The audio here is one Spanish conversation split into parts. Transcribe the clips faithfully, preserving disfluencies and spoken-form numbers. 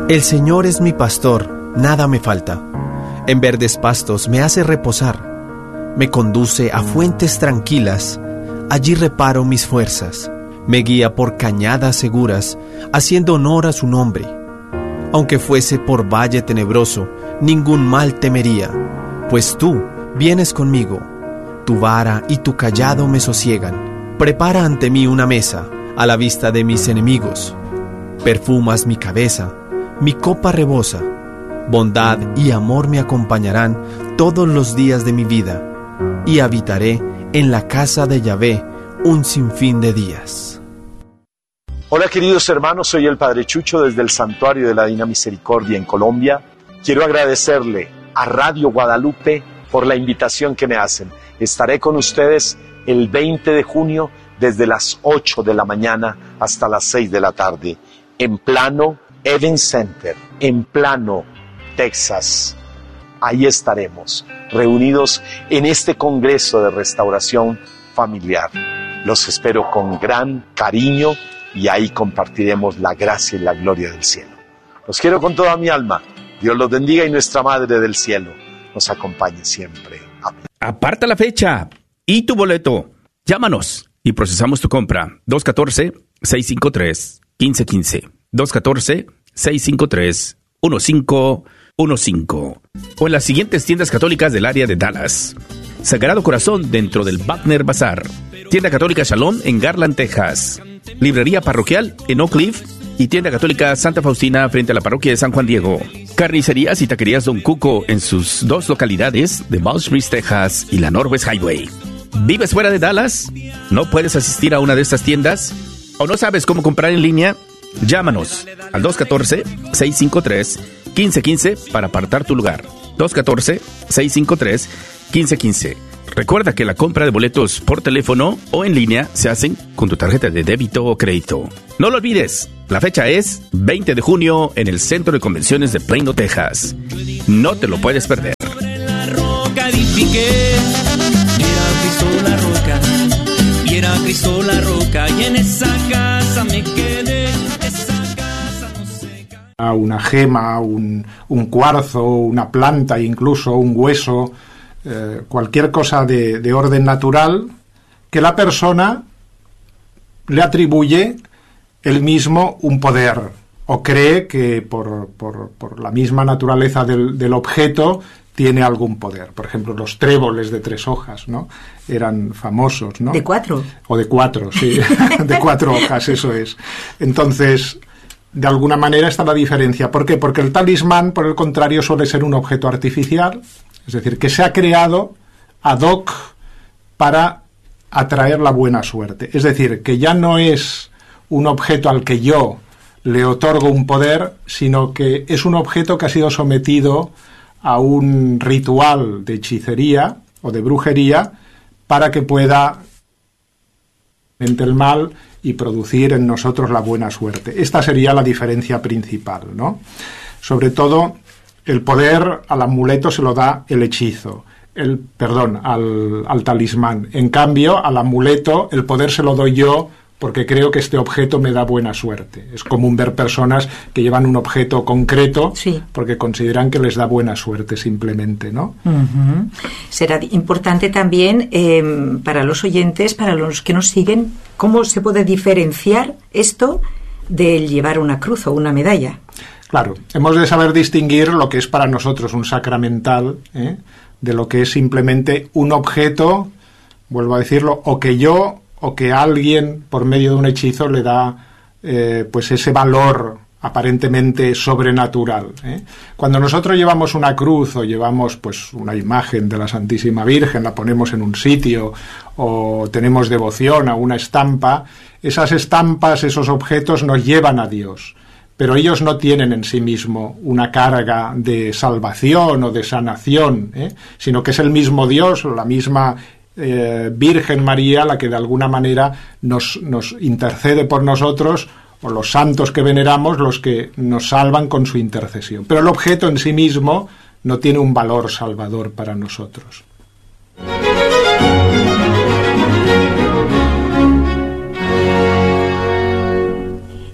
El Señor es mi pastor, nada me falta. En verdes pastos me hace reposar. Me conduce a fuentes tranquilas. Allí reparo mis fuerzas. Me guía por cañadas seguras, haciendo honor a su nombre. Aunque fuese por valle tenebroso, ningún mal temería, pues tú vienes conmigo. Tu vara y tu cayado me sosiegan. Prepara ante mí una mesa, a la vista de mis enemigos. Perfumas mi cabeza, mi copa rebosa. Bondad y amor me acompañarán todos los días de mi vida, y habitaré en la casa de Yahvé un sinfín de días. Hola queridos hermanos, soy el Padre Chucho desde el Santuario de la Divina Misericordia en Colombia. Quiero agradecerle a Radio Guadalupe por la invitación que me hacen. Estaré con ustedes el veinte de junio desde las ocho de la mañana hasta las seis de la tarde en Plano Event Center, en Plano, Texas. Ahí estaremos reunidos en este Congreso de Restauración Familiar. Los espero con gran cariño y ahí compartiremos la gracia y la gloria del cielo. Los quiero con toda mi alma. Dios los bendiga y nuestra Madre del Cielo nos acompañe siempre. Amén. Aparta la fecha y tu boleto. Llámanos y procesamos tu compra. dos uno cuatro, seis cinco tres, uno cinco uno cinco. dos uno cuatro, seis cinco tres, uno cinco uno cinco. O en las siguientes tiendas católicas del área de Dallas. Sagrado Corazón dentro del Wagner Bazar. Tienda Católica Shalom en Garland, Texas. Librería Parroquial en Oak Cliff. Y Tienda Católica Santa Faustina frente a la parroquia de San Juan Diego. Carnicerías y taquerías Don Cuco en sus dos localidades de Balls Breeze, Texas y la Northwest Highway. ¿Vives fuera de Dallas? ¿No puedes asistir a una de estas tiendas? ¿O no sabes cómo comprar en línea? Llámanos al dos uno cuatro, seis cinco tres, uno cinco uno cinco para apartar tu lugar. dos uno cuatro, seis cinco tres, uno cinco uno cinco. Recuerda que la compra de boletos por teléfono o en línea se hacen con tu tarjeta de débito o crédito. No lo olvides, la fecha es veinte de junio en el Centro de Convenciones de Plano, Texas. No te lo puedes perder. La roca edifiqué, era Cristo la roca, y era Cristo la roca, y en esa casa me quedé, esa casa no se cae. Una gema, un, un cuarzo, una planta, incluso un hueso, eh, cualquier cosa de, de orden natural que la persona le atribuye él mismo un poder o cree que por, por, por la misma naturaleza del, del objeto tiene algún poder. Por ejemplo, los tréboles de tres hojas, ¿no? Eran famosos, ¿no? De cuatro. O de cuatro, sí. De cuatro hojas, eso es. Entonces, de alguna manera está la diferencia. ¿Por qué? Porque el talismán, por el contrario, suele ser un objeto artificial, es decir, que se ha creado ad hoc para atraer la buena suerte. Es decir, que ya no es un objeto al que yo le otorgo un poder, sino que es un objeto que ha sido sometido a un ritual de hechicería o de brujería para que pueda mente el mal y producir en nosotros la buena suerte. Esta sería la diferencia principal, ¿no? Sobre todo, el poder al amuleto se lo da el hechizo, el perdón, al, al talismán. En cambio, al amuleto el poder se lo doy yo porque creo que este objeto me da buena suerte. Es común ver personas que llevan un objeto concreto, sí, porque consideran que les da buena suerte simplemente, ¿no? Uh-huh. Será importante también eh, para los oyentes, para los que nos siguen, cómo se puede diferenciar esto del llevar una cruz o una medalla. Claro, hemos de saber distinguir lo que es para nosotros un sacramental, ¿eh?, de lo que es simplemente un objeto, vuelvo a decirlo, o que yo o que alguien por medio de un hechizo le da eh, pues ese valor aparentemente sobrenatural, ¿eh? Cuando nosotros llevamos una cruz o llevamos pues una imagen de la Santísima Virgen, la ponemos en un sitio o tenemos devoción a una estampa, esas estampas, esos objetos nos llevan a Dios, pero ellos no tienen en sí mismo una carga de salvación o de sanación, ¿eh?, sino que es el mismo Dios o la misma Eh, Virgen María la que de alguna manera nos, nos intercede por nosotros, o los santos que veneramos los que nos salvan con su intercesión. Pero el objeto en sí mismo no tiene un valor salvador para nosotros.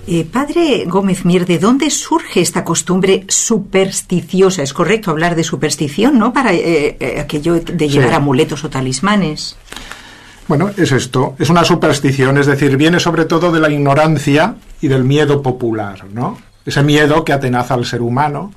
Eh, padre Gómez Mier, ¿de dónde surge esta costumbre supersticiosa? Es correcto hablar de superstición, ¿no? Para eh, eh, aquello de llevar sí. amuletos o talismanes. Bueno, es esto, es una superstición, es decir, viene sobre todo de la ignorancia y del miedo popular, ¿no? Ese miedo que atenaza al ser humano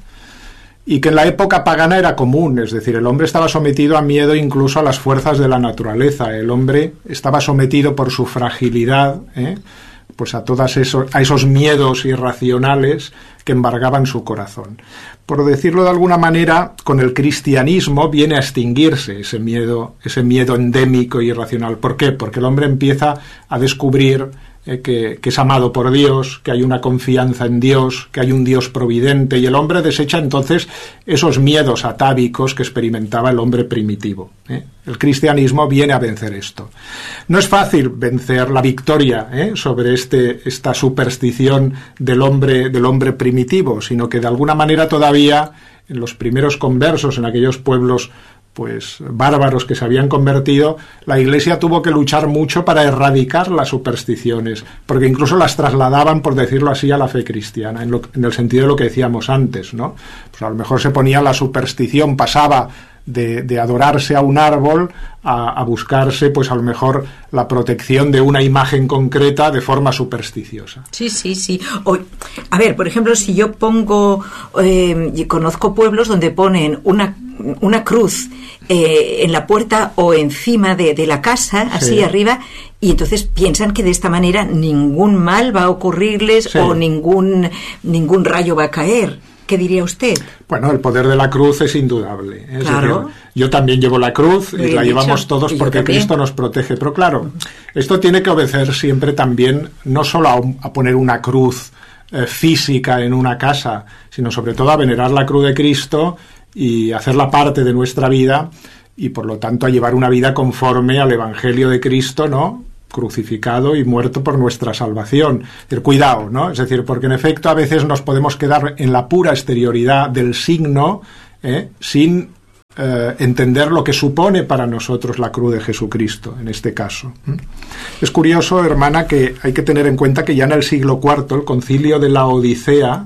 y que en la época pagana era común, es decir, el hombre estaba sometido a miedo incluso a las fuerzas de la naturaleza, el hombre estaba sometido por su fragilidad, ¿eh? pues a todos esos, a esos miedos irracionales que embargaban su corazón. Por decirlo de alguna manera, con el cristianismo viene a extinguirse ese miedo, ese miedo endémico e irracional. ¿Por qué? Porque el hombre empieza a descubrir eh, que, que es amado por Dios, que hay una confianza en Dios, que hay un Dios providente, y el hombre desecha entonces esos miedos atávicos que experimentaba el hombre primitivo, ¿eh? El cristianismo viene a vencer esto. No es fácil vencer la victoria ¿eh? sobre este, esta superstición del hombre, del hombre primitivo, sino que de alguna manera todavía en los primeros conversos, en aquellos pueblos pues bárbaros que se habían convertido, la Iglesia tuvo que luchar mucho para erradicar las supersticiones, porque incluso las trasladaban, por decirlo así, a la fe cristiana, en, lo, en el sentido de lo que decíamos antes, ¿no? Pues a lo mejor se ponía la superstición, pasaba De, de adorarse a un árbol a, a buscarse, pues a lo mejor la protección de una imagen concreta de forma supersticiosa. Sí, sí, sí. O, a ver, por ejemplo, si yo pongo, eh, y conozco pueblos donde ponen una, una cruz eh, en la puerta o encima de, de la casa, así sí. arriba, y entonces piensan que de esta manera ningún mal va a ocurrirles sí. o ningún, ningún rayo va a caer. ¿Qué diría usted? Bueno, el poder de la cruz es indudable. Es claro. decir, yo también llevo la cruz Muy y la dicho. llevamos todos porque Cristo nos protege. Pero claro, esto tiene que obedecer siempre también, no solo a, un, a poner una cruz eh, física en una casa, sino sobre todo a venerar la cruz de Cristo y hacerla parte de nuestra vida y por lo tanto a llevar una vida conforme al Evangelio de Cristo, ¿no?, crucificado y muerto por nuestra salvación. Es decir, cuidado, ¿no? Es decir, porque en efecto a veces nos podemos quedar en la pura exterioridad del signo ¿eh? sin eh, entender lo que supone para nosotros la cruz de Jesucristo, en este caso. ¿Mm? Es curioso, hermana, que hay que tener en cuenta que ya en el siglo cuarto el concilio de la Odisea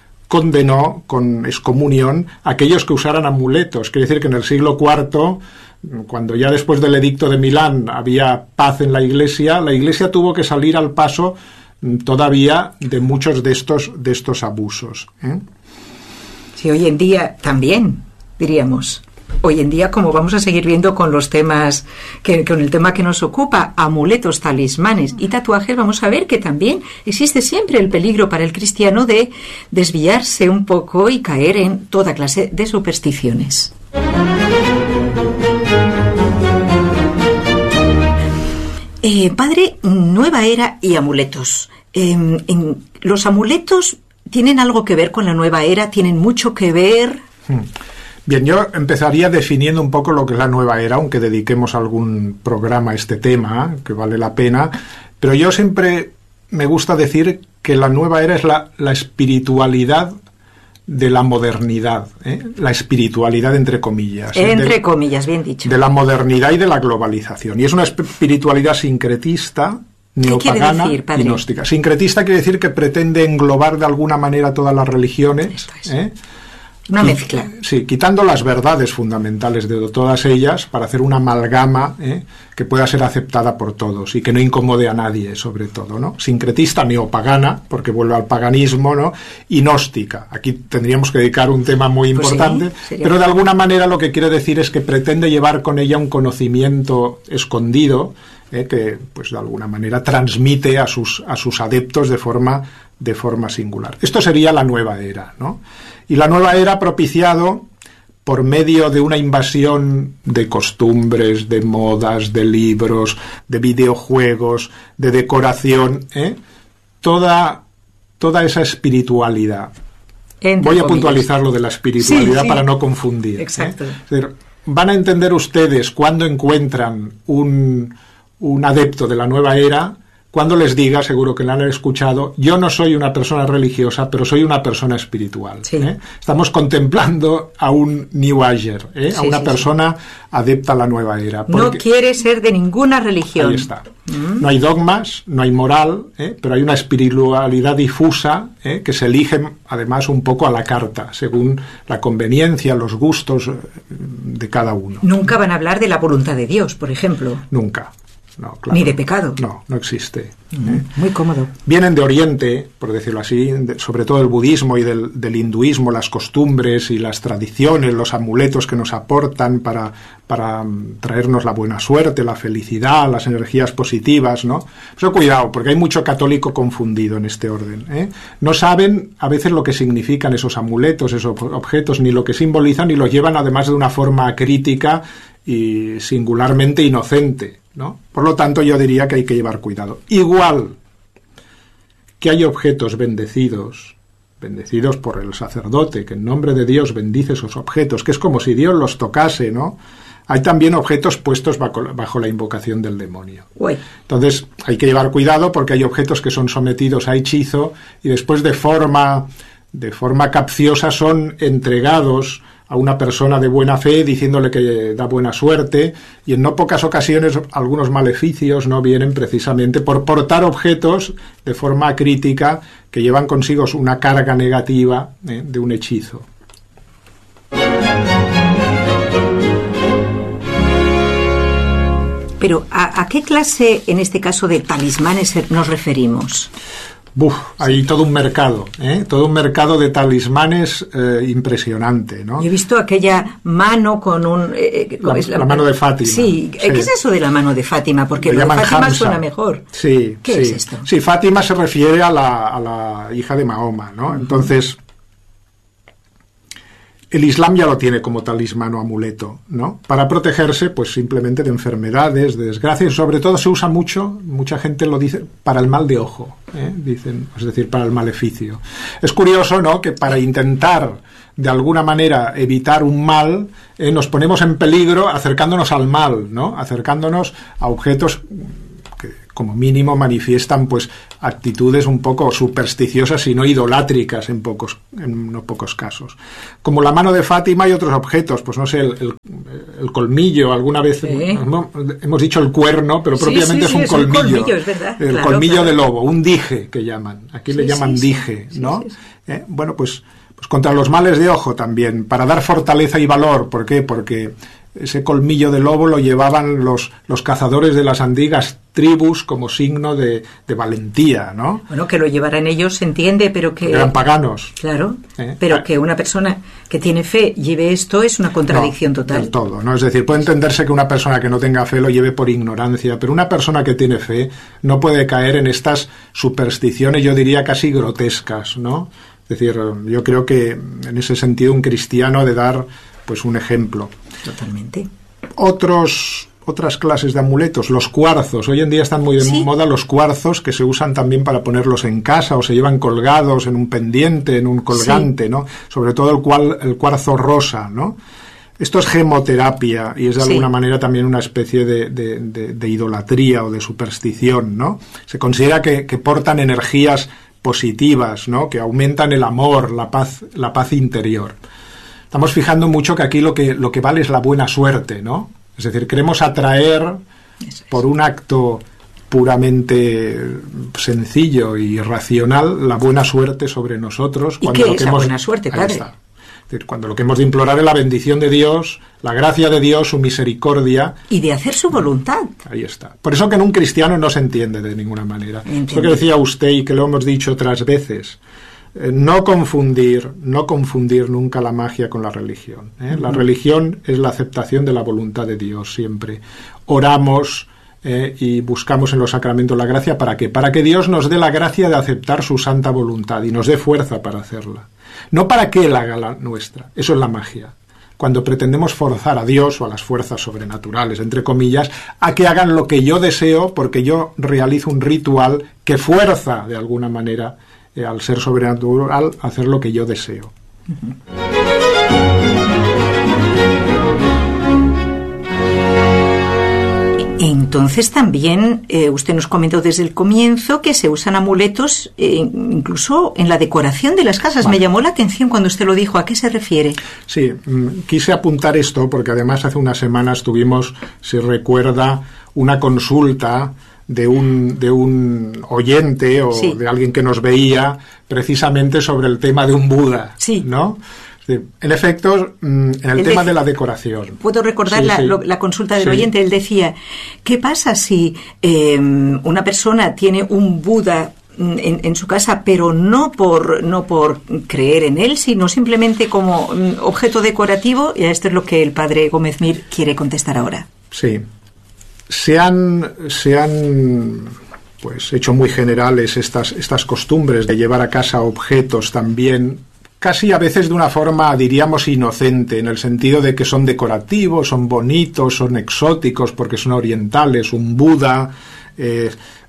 condenó con excomunión a aquellos que usaran amuletos. Quiere decir que en el siglo cuarto, cuando ya después del edicto de Milán había paz en la Iglesia, la Iglesia tuvo que salir al paso todavía de muchos de estos, de estos abusos. ¿eh? Sí, hoy en día también, diríamos. Hoy en día, como vamos a seguir viendo con los temas, que, con el tema que nos ocupa, amuletos, talismanes y tatuajes, vamos a ver que también existe siempre el peligro para el cristiano de desviarse un poco y caer en toda clase de supersticiones. Eh, padre, nueva era y amuletos. Eh, en, ¿Los amuletos tienen algo que ver con la nueva era? ¿Tienen mucho que ver? Bien, yo empezaría definiendo un poco lo que es la nueva era, aunque dediquemos algún programa a este tema, que vale la pena. Pero yo siempre me gusta decir que la nueva era es la, la espiritualidad de la modernidad, ¿eh? La espiritualidad entre comillas. Entre de, comillas, bien dicho. De la modernidad y de la globalización. Y es una espiritualidad sincretista, neopagana decir, y gnóstica. Sincretista quiere decir que pretende englobar de alguna manera todas las religiones. Esto es. ¿eh? Una mezcla. Sí, quitando las verdades fundamentales de todas ellas para hacer una amalgama ¿eh? que pueda ser aceptada por todos y que no incomode a nadie, sobre todo, ¿no? Sincretista, neopagana, porque vuelve al paganismo, ¿no? Y gnóstica. Aquí tendríamos que dedicar un tema muy pues importante, sí, pero de alguna manera lo que quiere decir es que pretende llevar con ella un conocimiento escondido ¿eh? que, pues de alguna manera transmite a sus, a sus adeptos de forma, de forma singular. Esto sería la nueva era, ¿no? Y la nueva era propiciado por medio de una invasión de costumbres, de modas, de libros, de videojuegos, de decoración, ¿eh? toda, toda esa espiritualidad. Entre Voy a comillas. puntualizar lo de la espiritualidad sí, sí. para no confundir. Exacto. ¿eh? Es decir, van a entender ustedes cuando encuentran un, un adepto de la nueva era cuando les diga, seguro que la han escuchado, yo no soy una persona religiosa, pero soy una persona espiritual. Sí. ¿eh? Estamos contemplando a un New Ager, ¿eh? Sí, a una sí, persona sí. adepta a la nueva era. No quiere ser de ninguna religión. Ahí está. Mm. No hay dogmas, no hay moral, ¿eh? pero hay una espiritualidad difusa ¿eh? que se elige además un poco a la carta, según la conveniencia, los gustos de cada uno. Nunca van a hablar de la voluntad de Dios, por ejemplo. Nunca. No, claro. Ni de pecado. No, no existe. Mm, ¿eh? Muy cómodo. Vienen de Oriente, por decirlo así, de, sobre todo el budismo y del, del hinduismo, las costumbres y las tradiciones, los amuletos que nos aportan para, para um, traernos la buena suerte, la felicidad, las energías positivas, ¿no? Pero cuidado, porque hay mucho católico confundido en este orden, ¿eh? No saben a veces lo que significan esos amuletos, esos objetos, ni lo que simbolizan, y los llevan además de una forma crítica y singularmente inocente, ¿no? Por lo tanto, yo diría que hay que llevar cuidado. Igual que hay objetos bendecidos, bendecidos por el sacerdote, que en nombre de Dios bendice esos objetos, que es como si Dios los tocase, ¿no? Hay también objetos puestos bajo, bajo la invocación del demonio. Uy. Entonces, hay que llevar cuidado porque hay objetos que son sometidos a hechizo y después de forma, de forma capciosa son entregados a una persona de buena fe diciéndole que da buena suerte, y en no pocas ocasiones algunos maleficios no vienen precisamente por portar objetos de forma crítica que llevan consigo una carga negativa ¿eh? de un hechizo. Pero ¿a, a qué clase, en este caso, de talismanes nos referimos? Buf, hay todo un mercado, ¿eh? todo un mercado de talismanes eh, impresionante, ¿no? Yo he visto aquella mano con un... Eh, la, es la, la mano de Fátima. Sí. sí, ¿qué es eso de la mano de Fátima? Porque lo lo de Fátima Hamza. Suena mejor. Sí, ¿Qué sí. es esto? Sí, Fátima se refiere a la, a la hija de Mahoma, ¿no? Uh-huh. Entonces, el Islam ya lo tiene como talismán o amuleto, ¿no? Para protegerse, pues simplemente de enfermedades, de desgracias. Sobre todo se usa mucho, mucha gente lo dice, para el mal de ojo, ¿eh? Dicen, es decir, para el maleficio. Es curioso, ¿no?, que para intentar de alguna manera evitar un mal, eh, nos ponemos en peligro acercándonos al mal, ¿no? Acercándonos a objetos que como mínimo manifiestan pues actitudes un poco supersticiosas y no idolátricas en pocos en no pocos casos. Como la mano de Fátima y otros objetos, pues no sé, el, el, el colmillo, alguna vez sí. hemos, hemos dicho el cuerno, pero sí, propiamente sí, sí, es un es colmillo. Un colmillo es verdad, el claro, colmillo claro. de lobo, un dije que llaman. Aquí sí, le llaman sí, dije, sí, ¿no? Sí, sí, sí. Eh, bueno, pues, pues contra los males de ojo también, para dar fortaleza y valor. ¿Por qué? Porque ese colmillo de lobo lo llevaban los, los cazadores de las antiguas tribus como signo de, de valentía, ¿no? Bueno, que lo llevaran ellos se entiende, pero que... Eran paganos. Claro, ¿Eh? pero que una persona que tiene fe lleve esto es una contradicción no, total. Del todo, ¿no? Es decir, puede entenderse que una persona que no tenga fe lo lleve por ignorancia, pero una persona que tiene fe no puede caer en estas supersticiones, yo diría casi grotescas, ¿no? Es decir, yo creo que en ese sentido un cristiano ha de dar pues un ejemplo. Totalmente. Otros, otras clases de amuletos, los cuarzos. Hoy en día están muy de ¿Sí? moda los cuarzos, que se usan también para ponerlos en casa o se llevan colgados en un pendiente, en un colgante, sí. ¿no? Sobre todo el, cual, el cuarzo rosa, ¿no? Esto es gemoterapia y es de alguna sí. manera también una especie de, de, de, de idolatría o de superstición, ¿no? Se considera que, que portan energías positivas, ¿no? Que aumentan el amor, la paz, la paz interior. Estamos fijando mucho que aquí lo que, lo que vale es la buena suerte, ¿no? Es decir, queremos atraer por un acto puramente sencillo y racional la buena suerte sobre nosotros. ¿Y cuando qué lo es que la hemos, buena suerte, padre? Está. Es decir, cuando lo que hemos de implorar es la bendición de Dios, la gracia de Dios, su misericordia. Y de hacer su voluntad. Ahí está. Por eso que en un cristiano no se entiende de ninguna manera. Entiendo. Eso que decía usted y que lo hemos dicho otras veces. Eh, no confundir, no confundir nunca la magia con la religión. ¿eh? Uh-huh. La religión es la aceptación de la voluntad de Dios siempre. Oramos eh, y buscamos en los sacramentos la gracia. ¿Para qué? Para que Dios nos dé la gracia de aceptar su santa voluntad y nos dé fuerza para hacerla. No para que Él haga la nuestra. Eso es la magia. Cuando pretendemos forzar a Dios o a las fuerzas sobrenaturales, entre comillas, a que hagan lo que yo deseo porque yo realizo un ritual que fuerza de alguna manera eh, al ser sobrenatural a hacer lo que yo deseo. Uh-huh. Entonces también eh, usted nos comentó desde el comienzo que se usan amuletos eh, incluso en la decoración de las casas. Vale. Me llamó la atención cuando usted lo dijo. ¿A qué se refiere? Sí, quise apuntar esto porque además hace unas semanas tuvimos, si recuerda, una consulta de un, de un oyente o sí. de alguien que nos veía precisamente sobre el tema de un Buda, sí. ¿no? En efecto, en el, el tema de, de la decoración. Puedo recordar sí, la, sí. Lo, la consulta del sí. oyente. Él decía, ¿qué pasa si eh, una persona tiene un Buda en, en su casa, pero no por, no por creer en él, sino simplemente como objeto decorativo? Y esto es lo que el padre Gómez Mir quiere contestar ahora. Sí. Se han, se han pues, hecho muy generales estas, estas costumbres de llevar a casa objetos también, casi a veces de una forma, diríamos, inocente, en el sentido de que son decorativos, son bonitos, son exóticos porque son orientales, un Buda, eh,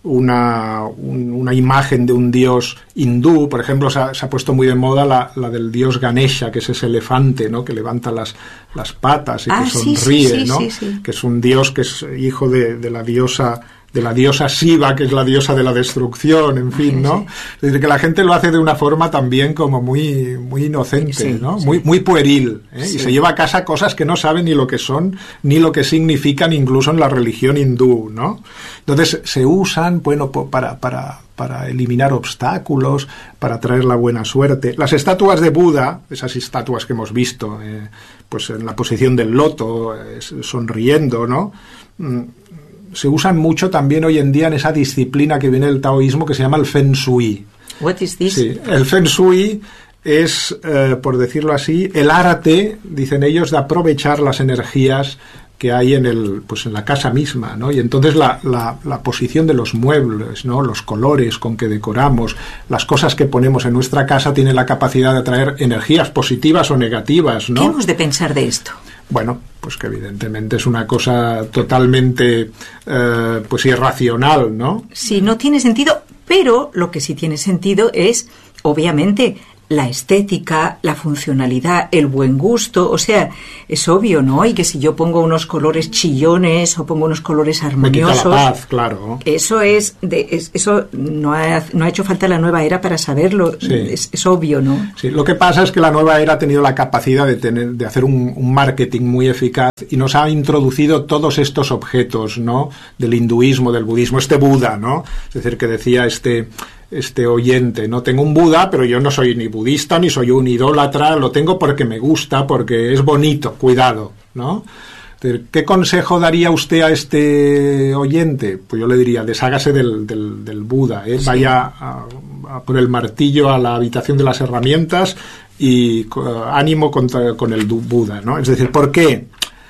una, un, una imagen de un dios hindú, por ejemplo, se ha, se ha puesto muy de moda la, la del dios Ganesha, que es ese elefante, ¿no?, que levanta las, las patas y ah, que sonríe, sí, sí, ¿no?, sí, sí. que es un dios que es hijo de, de la diosa de la diosa Shiva, que es la diosa de la destrucción, en fin, ¿no? Sí. Es decir, que la gente lo hace de una forma también como muy, muy inocente, sí, ¿no? Sí. Muy, muy pueril, ¿eh? Sí. Y se lleva a casa cosas que no saben ni lo que son, ni lo que significan, incluso en la religión hindú, ¿no? Entonces, se usan, bueno, para, para, para eliminar obstáculos, para traer la buena suerte. Las estatuas de Buda, esas estatuas que hemos visto, eh, pues en la posición del loto, eh, sonriendo, ¿no?, mm, se usan mucho también hoy en día en esa disciplina que viene del taoísmo que se llama el Feng Shui. What is this? Sí, el Feng Shui es, eh, por decirlo así, el arte, dicen ellos, de aprovechar las energías que hay en el, pues en la casa misma, ¿no? Y entonces la, la, la posición de los muebles, ¿no?, los colores con que decoramos, las cosas que ponemos en nuestra casa tienen la capacidad de atraer energías positivas o negativas, ¿no? ¿Qué hemos de pensar de esto? Bueno, pues que evidentemente es una cosa totalmente eh, pues irracional, ¿no? Sí, no tiene sentido, pero lo que sí tiene sentido es, obviamente, la estética, la funcionalidad, el buen gusto, o sea, es obvio, ¿no? Y que si yo pongo unos colores chillones o pongo unos colores armoniosos, me quita la paz, claro. Eso es, de, es eso no ha, no ha hecho falta la nueva era para saberlo, sí. es, es obvio, ¿no? Sí, lo que pasa es que la nueva era ha tenido la capacidad de tener, de hacer un, un marketing muy eficaz y nos ha introducido todos estos objetos, ¿no?, del hinduismo, del budismo, este Buda, ¿no? Es decir, que decía este este oyente, no tengo un Buda, pero yo no soy ni budista ni soy un idólatra, lo tengo porque me gusta, porque es bonito, cuidado, ¿no? ¿Qué consejo daría usted a este oyente? Pues yo le diría, deshágase del, del, del Buda, ¿eh? Sí. Vaya a, a por el martillo a la habitación de las herramientas y uh, ánimo contra, con el Buda, ¿no? Es decir, ¿por qué?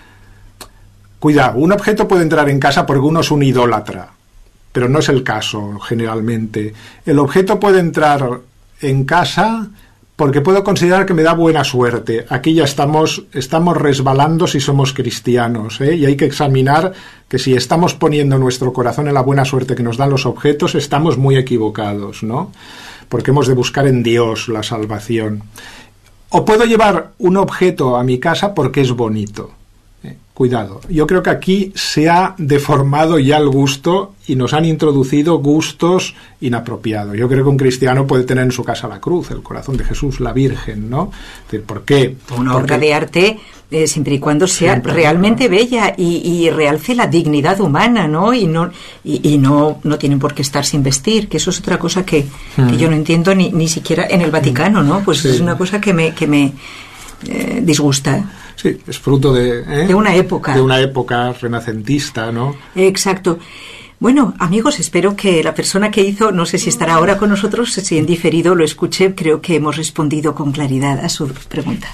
Cuidado, un objeto puede entrar en casa porque uno es un idólatra, pero no es el caso generalmente. El objeto puede entrar en casa porque puedo considerar que me da buena suerte. Aquí ya estamos, estamos resbalando si somos cristianos, ¿eh? Y hay que examinar que si estamos poniendo nuestro corazón en la buena suerte que nos dan los objetos, estamos muy equivocados, ¿no? Porque hemos de buscar en Dios la salvación. O puedo llevar un objeto a mi casa porque es bonito. Cuidado, yo creo que aquí se ha deformado ya el gusto y nos han introducido gustos inapropiados. Yo creo que un cristiano puede tener en su casa la cruz, el corazón de Jesús, la Virgen, ¿no? ¿Por qué? Una Porque... obra de arte, eh, siempre y cuando sea siempre, realmente bella y, y realce la dignidad humana, ¿no? Y no y, y no, no tienen por qué estar sin vestir, que eso es otra cosa que, hmm. que yo no entiendo ni, ni siquiera en el Vaticano, ¿no? Pues sí. Es una cosa que me, que me eh, disgusta. Sí, es fruto de... ¿eh? De una época. De una época renacentista, ¿no? Exacto. Bueno, amigos, espero que la persona que hizo, no sé si estará ahora con nosotros, si en diferido lo escuché, creo que hemos respondido con claridad a su pregunta.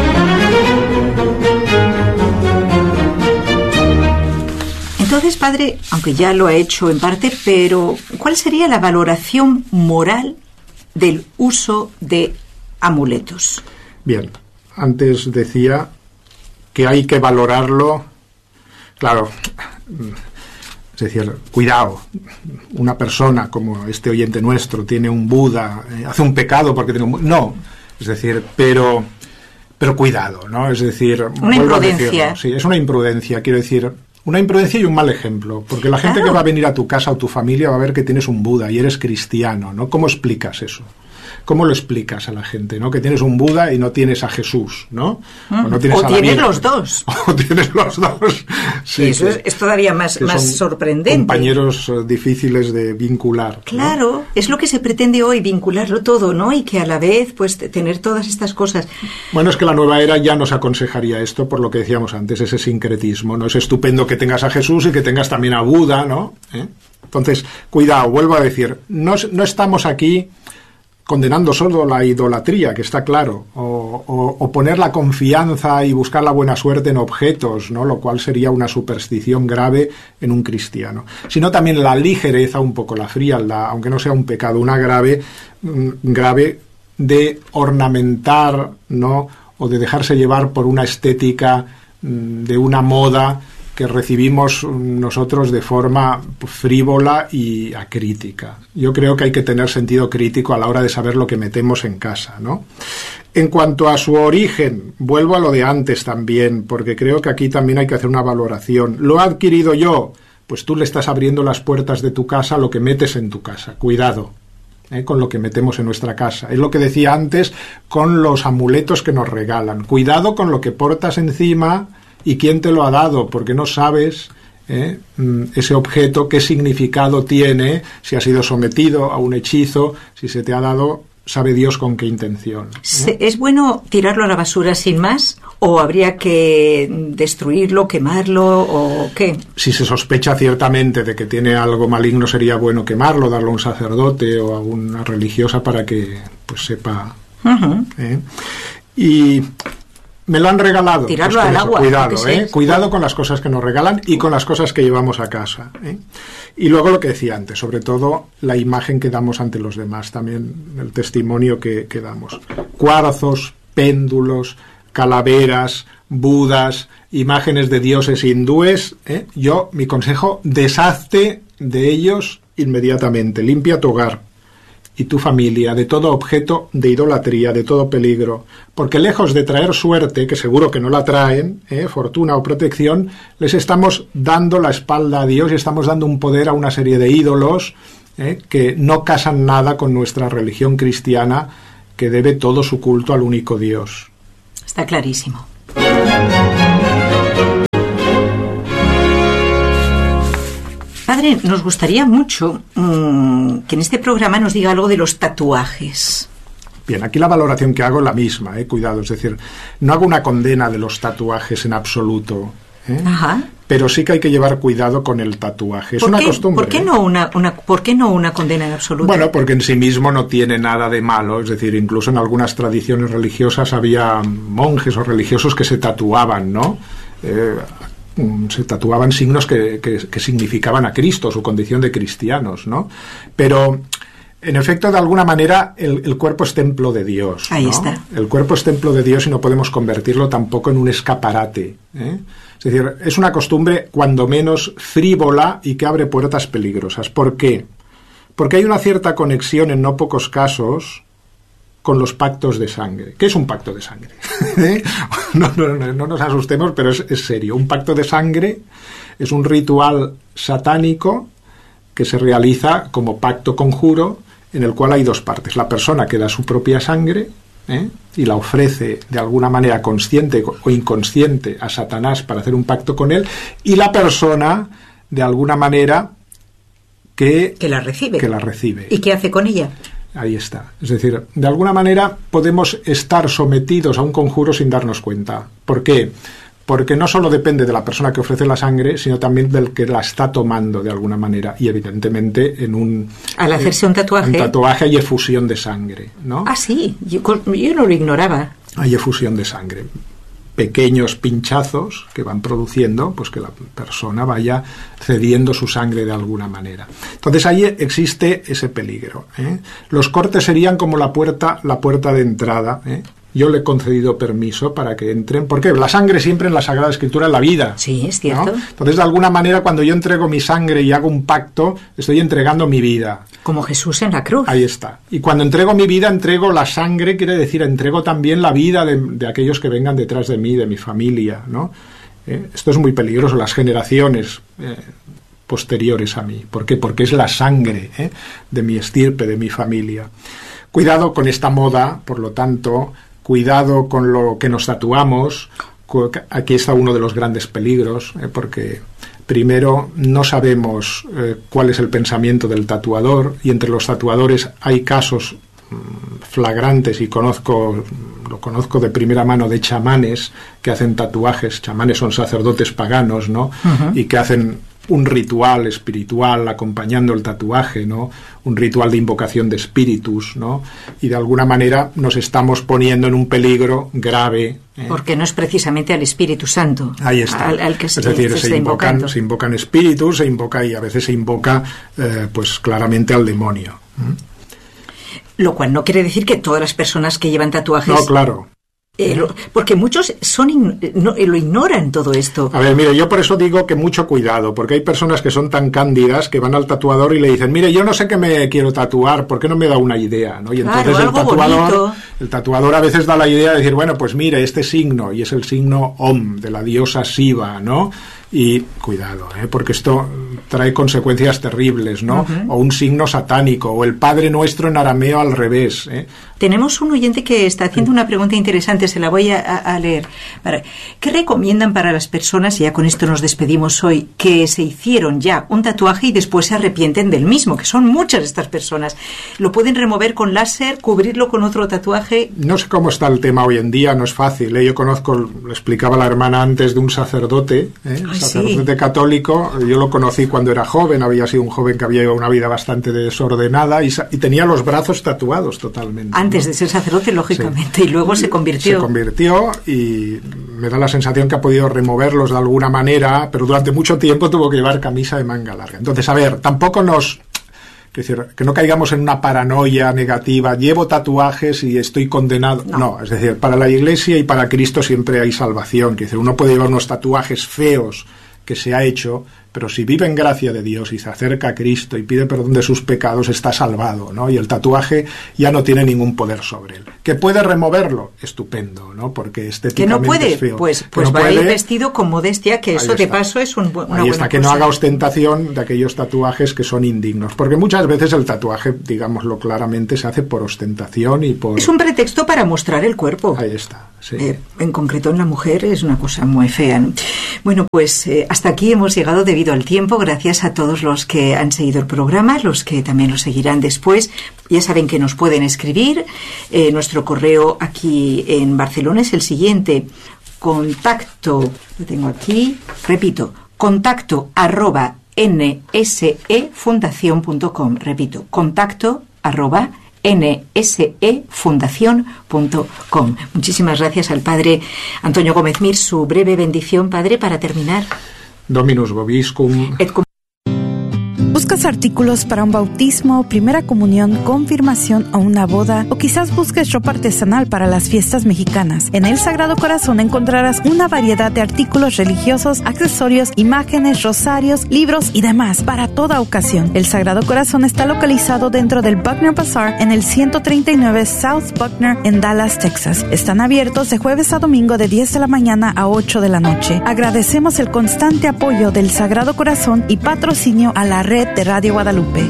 Entonces, padre, aunque ya lo ha hecho en parte, pero ¿cuál sería la valoración moral del uso de amuletos? Bien, antes decía que hay que valorarlo, claro, es decir, cuidado, una persona como este oyente nuestro tiene un Buda, eh, hace un pecado porque tiene un... No, es decir, pero pero cuidado, ¿no? Es decir... Una imprudencia. Sí, es una imprudencia, quiero decir, Una imprudencia y un mal ejemplo, porque la gente Claro. que va a venir a tu casa o tu familia va a ver que tienes un Buda y eres cristiano, ¿no? ¿Cómo explicas eso? ¿Cómo lo explicas a la gente, no? Que tienes un Buda y no tienes a Jesús, ¿no? Mm. O, no tienes, O a la tienes Virgen. los dos. O tienes los dos. Sí, eso que- es, es todavía más, que más son sorprendente. compañeros eh, difíciles de vincular, ¿no? Claro, es lo que se pretende hoy, vincularlo todo, ¿no? Y que a la vez, pues, te- tener todas estas cosas. Bueno, es que la nueva era ya nos aconsejaría esto por lo que decíamos antes, ese sincretismo, ¿no? Es estupendo que tengas a Jesús y que tengas también a Buda, ¿no? ¿Eh? Entonces, cuidado, vuelvo a decir, no, no estamos aquí condenando solo la idolatría, que está claro, o, o, o poner la confianza y buscar la buena suerte en objetos, ¿no? Lo cual sería una superstición grave en un cristiano, sino también la ligereza, un poco la frialdad, aunque no sea un pecado, una grave, mm, grave de ornamentar, ¿no? O de dejarse llevar por una estética mm, de una moda que recibimos nosotros de forma frívola y acrítica. Yo creo que hay que tener sentido crítico a la hora de saber lo que metemos en casa, ¿no? En cuanto a su origen, vuelvo a lo de antes también, porque creo que aquí también hay que hacer una valoración. ¿Lo he adquirido yo? Pues tú le estás abriendo las puertas de tu casa a lo que metes en tu casa. Cuidado. ¿eh? Con lo que metemos en nuestra casa. Es lo que decía antes con los amuletos que nos regalan. Cuidado con lo que portas encima y quién te lo ha dado, porque no sabes ¿eh? ese objeto, qué significado tiene, si ha sido sometido a un hechizo, si se te ha dado, sabe Dios con qué intención. ¿eh? Se- ¿Es bueno tirarlo a la basura sin más? ¿O habría que destruirlo, quemarlo o qué? Si se sospecha ciertamente de que tiene algo maligno, sería bueno quemarlo, darlo a un sacerdote o a una religiosa para que pues sepa. Ujú. ¿eh? Y me lo han regalado. Tirarlo Pues por al eso, agua, Cuidado, yo qué sé. ¿eh? Cuidado con las cosas que nos regalan y con las cosas que llevamos a casa. ¿eh? Y luego lo que decía antes, sobre todo la imagen que damos ante los demás, también el testimonio que, que damos. Cuarzos, péndulos, calaveras, budas, imágenes de dioses hindúes. ¿eh? Yo, mi consejo, deshazte de ellos inmediatamente. Limpia tu hogar y tu familia de todo objeto de idolatría, de todo peligro, porque lejos de traer suerte, que seguro que no la traen, ¿eh? fortuna o protección, les estamos dando la espalda a Dios y estamos dando un poder a una serie de ídolos ¿eh? que no casan nada con nuestra religión cristiana, que debe todo su culto al único Dios. Está clarísimo. Padre, nos gustaría mucho mmm, que en este programa nos diga algo de los tatuajes. Bien, aquí la valoración que hago es la misma, eh, cuidado, es decir, no hago una condena de los tatuajes en absoluto, ¿eh? Ajá. pero sí que hay que llevar cuidado con el tatuaje. Es ¿Por una qué, costumbre. ¿por qué ¿eh? no una, una, ¿Por qué no una condena en absoluto? Bueno, porque en sí mismo no tiene nada de malo, es decir, incluso en algunas tradiciones religiosas había monjes o religiosos que se tatuaban, ¿no? Eh, se tatuaban signos que, que, que significaban a Cristo, su condición de cristianos, ¿no? Pero, en efecto, de alguna manera, el, el cuerpo es templo de Dios. Ahí ¿no? está. El cuerpo es templo de Dios y no podemos convertirlo tampoco en un escaparate, ¿eh? Es decir, es una costumbre cuando menos frívola y que abre puertas peligrosas. ¿Por qué? Porque hay una cierta conexión en no pocos casos con los pactos de sangre. ¿Qué es un pacto de sangre? ¿Eh? no, no, no, no nos asustemos, pero es, es serio. Un pacto de sangre es un ritual satánico que se realiza como pacto conjuro en el cual hay dos partes. La persona que da su propia sangre ¿eh? y la ofrece de alguna manera consciente o inconsciente a Satanás para hacer un pacto con él, y la persona de alguna manera que, que la recibe. que la recibe. ¿Y qué hace con ella? Ahí está. Es decir, de alguna manera podemos estar sometidos a un conjuro sin darnos cuenta. ¿Por qué? Porque no solo depende de la persona que ofrece la sangre, sino también del que la está tomando de alguna manera. Y evidentemente en un... Al hacerse eh, un tatuaje... Un tatuaje hay efusión de sangre, ¿no? Ah, sí. Yo, yo no lo ignoraba. Hay efusión de sangre. Pequeños pinchazos que van produciendo pues que la persona vaya cediendo su sangre de alguna manera. Entonces ahí existe ese peligro, ¿eh? Los cortes serían como la puerta, la puerta de entrada, ¿eh? Yo le he concedido permiso para que entren, porque la sangre siempre en la Sagrada Escritura es la vida. Sí, es cierto. ¿no? Entonces, de alguna manera, cuando yo entrego mi sangre y hago un pacto, estoy entregando mi vida. Como Jesús en la cruz. Ahí está. Y cuando entrego mi vida, entrego la sangre, quiere decir, entrego también la vida de, de aquellos que vengan detrás de mí, de mi familia, ¿no? ¿eh? Esto es muy peligroso, las generaciones eh, posteriores a mí. ¿Por qué? Porque es la sangre ¿eh? de mi estirpe, de mi familia. Cuidado con esta moda, por lo tanto, cuidado con lo que nos tatuamos. Aquí está uno de los grandes peligros, ¿eh? porque primero no sabemos eh, cuál es el pensamiento del tatuador, y entre los tatuadores hay casos mmm, flagrantes, y conozco, lo conozco de primera mano, de chamanes que hacen tatuajes. Chamanes son sacerdotes paganos, ¿no? Uh-huh. Y que hacen un ritual espiritual acompañando el tatuaje, ¿no? Un ritual de invocación de espíritus, ¿no? Y de alguna manera nos estamos poniendo en un peligro grave. ¿eh? Porque no es precisamente al Espíritu Santo. Ahí está. Al, al que es se, decir, se, se, está invocan, invocando. se invocan espíritus, se invoca y a veces se invoca, eh, pues claramente al demonio. ¿eh? Lo cual no quiere decir que todas las personas que llevan tatuajes... No, claro. Eh, lo, porque muchos son in, no, lo ignoran todo esto. A ver, mire, yo por eso digo que mucho cuidado, porque hay personas que son tan cándidas que van al tatuador y le dicen, mire, yo no sé qué me quiero tatuar, ¿por qué no me da una idea? ¿no? Y entonces claro, el tatuador, bonito. el tatuador a veces da la idea de decir, bueno, pues mire, este signo, y es el signo Om, de la diosa Shiva, ¿no? Y cuidado, ¿eh? porque esto trae consecuencias terribles, ¿no? Uh-huh. O un signo satánico, o el Padre Nuestro en arameo al revés. ¿eh? Tenemos un oyente que está haciendo una pregunta interesante, se la voy a, a leer. ¿Qué recomiendan para las personas, y ya con esto nos despedimos hoy, que se hicieron ya un tatuaje y después se arrepienten del mismo? Que son muchas estas personas. ¿Lo pueden remover con láser, cubrirlo con otro tatuaje? No sé cómo está el tema hoy en día, no es fácil. ¿eh? Yo conozco, le explicaba la hermana antes, de un sacerdote, ¿eh? Ay, sacerdote sí. católico. Yo lo conocí cuando era joven, había sido un joven que había llevado una vida bastante desordenada y, y tenía los brazos tatuados totalmente. Antes ¿no? de ser sacerdote, lógicamente, sí. y luego se convirtió. Se convirtió y me da la sensación que ha podido removerlos de alguna manera, pero durante mucho tiempo tuvo que llevar camisa de manga larga. Entonces, a ver, tampoco nos... Es decir, que no caigamos en una paranoia negativa, llevo tatuajes y estoy condenado. No. no, es decir, para la Iglesia y para Cristo siempre hay salvación. Es decir, uno puede llevar unos tatuajes feos que se ha hecho, pero si vive en gracia de Dios y se acerca a Cristo y pide perdón de sus pecados, está salvado, ¿no? Y el tatuaje ya no tiene ningún poder sobre él. ¿Que puede removerlo? Estupendo, ¿no? Porque estéticamente que no puede, es feo. pues, pues no va puede, a ir vestido con modestia, que eso de paso es un, una Ahí buena está, que cosa. no haga ostentación de aquellos tatuajes que son indignos, porque muchas veces el tatuaje, digámoslo claramente, se hace por ostentación y por... Es un pretexto para mostrar el cuerpo. Ahí está, sí. Eh, en concreto en la mujer es una cosa muy fea, ¿no? Bueno, pues eh, hasta aquí hemos llegado debido al tiempo. Gracias a todos los que han seguido el programa, los que también lo seguirán después. Ya saben que nos pueden escribir. Eh, nuestro correo aquí en Barcelona es el siguiente: contacto, lo tengo aquí, repito, contacto arroba nsefundación punto com. Repito, contacto arroba nsefundación punto com. Muchísimas gracias al padre Antonio Gómez Mir. Su breve bendición, padre, para terminar. Dominus vobiscum. Et cum- ¿Buscas artículos para un bautismo, primera comunión, confirmación o una boda? O quizás busques ropa artesanal para las fiestas mexicanas. En El Sagrado Corazón encontrarás una variedad de artículos religiosos, accesorios, imágenes, rosarios, libros y demás para toda ocasión. El Sagrado Corazón está localizado dentro del Buckner Bazaar en el ciento treinta y nueve South Buckner en Dallas, Texas. Están abiertos de jueves a domingo de diez de la mañana a ocho de la noche. Agradecemos el constante apoyo del Sagrado Corazón y patrocinio a la red de Radio Guadalupe.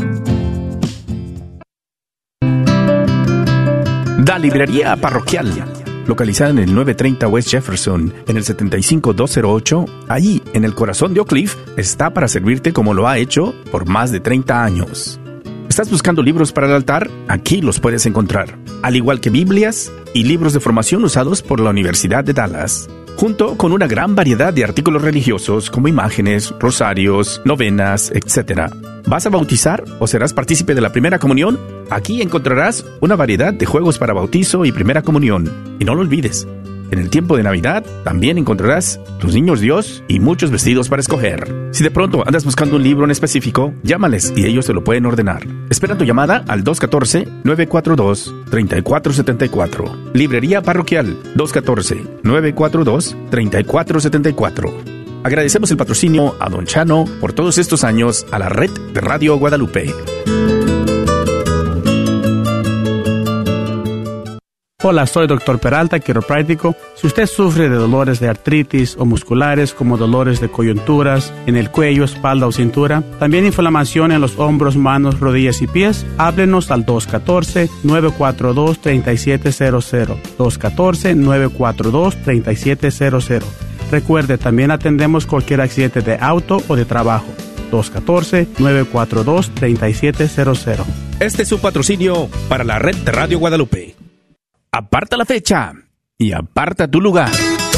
Da Librería Parroquial, localizada en el novecientos treinta West Jefferson, en el setenta y cinco mil doscientos ocho, allí, en el corazón de Oak Cliff, está para servirte como lo ha hecho por más de treinta años. ¿Estás buscando libros para el altar? Aquí los puedes encontrar, al igual que Biblias y libros de formación usados por la Universidad de Dallas, junto con una gran variedad de artículos religiosos como imágenes, rosarios, novenas, etcétera. ¿Vas a bautizar o serás partícipe de la primera comunión? Aquí encontrarás una variedad de juegos para bautizo y primera comunión. Y no lo olvides, en el tiempo de Navidad también encontrarás los niños Dios y muchos vestidos para escoger. Si de pronto andas buscando un libro en específico, llámales y ellos te lo pueden ordenar. Espera tu llamada al dos uno cuatro, nueve cuatro dos, tres cuatro siete cuatro. Librería Parroquial dos uno cuatro, nueve cuatro dos, tres cuatro siete cuatro. Agradecemos el patrocinio a Don Chano por todos estos años a la red de Radio Guadalupe. Hola, soy doctor Peralta, quiropráctico. Si usted sufre de dolores de artritis o musculares como dolores de coyunturas en el cuello, espalda o cintura, también inflamación en los hombros, manos, rodillas y pies, háblenos al dos uno cuatro, nueve cuatro dos, tres siete cero cero. dos uno cuatro, nueve cuatro dos, tres siete cero cero. Recuerde, también atendemos cualquier accidente de auto o de trabajo. dos uno cuatro, nueve cuatro dos, tres siete cero cero. Este es un patrocinio para la red de Radio Guadalupe. Aparta la fecha y aparta tu lugar.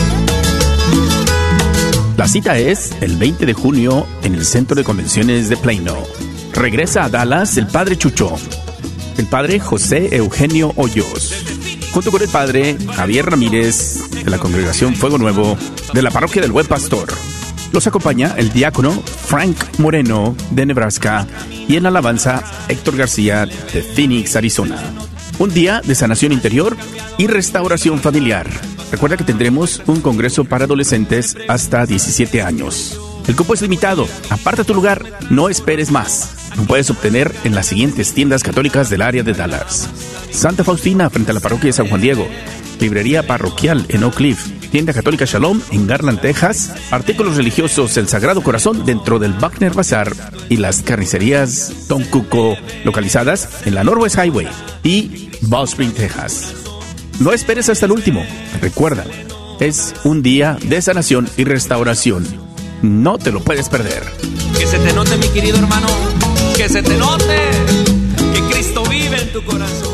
La cita es el veinte de junio en el Centro de Convenciones de Plano. Regresa a Dallas el Padre Chucho, el Padre José Eugenio Hoyos, junto con el Padre Javier Ramírez de la Congregación Fuego Nuevo de la Parroquia del Buen Pastor. Los acompaña el diácono Frank Moreno de Nebraska y en la alabanza Héctor García de Phoenix, Arizona. Un día de sanación interior y restauración familiar. Recuerda que tendremos un congreso para adolescentes hasta diecisiete años. El cupo es limitado. Aparta tu lugar. No esperes más. Lo puedes obtener en las siguientes tiendas católicas del área de Dallas: Santa Faustina frente a la parroquia de San Juan Diego, librería parroquial en Oak Cliff, tienda católica Shalom en Garland, Texas, artículos religiosos El Sagrado Corazón dentro del Wagner Bazar y las carnicerías Don Cuco, localizadas en la Northwest Highway y Ball Spring, Texas. No esperes hasta el último. Recuerda, es un día de sanación y restauración. No te lo puedes perder. Que se te note, mi querido hermano, que se te note que Cristo vive en tu corazón.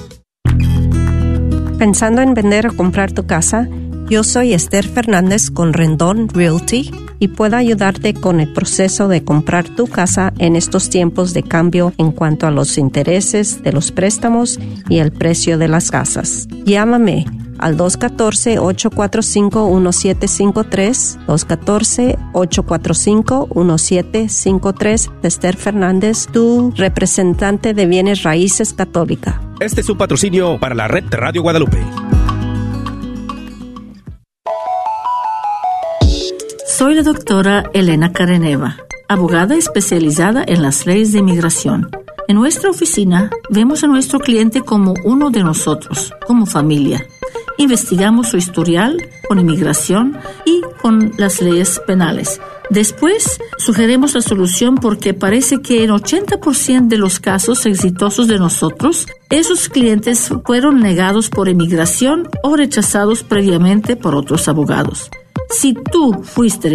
¿Pensando en vender o comprar tu casa? Yo soy Esther Fernández con Rendón Realty y puedo ayudarte con el proceso de comprar tu casa en estos tiempos de cambio en cuanto a los intereses de los préstamos y el precio de las casas. Llámame al dos uno cuatro, ocho cuatro cinco, uno siete cinco tres, dos uno cuatro, ocho cuatro cinco, uno siete cinco tres. Esther Fernández, tu representante de bienes raíces católica. Este es un patrocinio para la red de Radio Guadalupe. Soy la doctora Elena Careneva, abogada especializada en las leyes de inmigración. En nuestra oficina vemos a nuestro cliente como uno de nosotros, como familia. Investigamos su historial con inmigración y con las leyes penales. Después, sugerimos la solución porque parece que en ochenta por ciento de los casos exitosos de nosotros, esos clientes fueron negados por inmigración o rechazados previamente por otros abogados. Si tú fuiste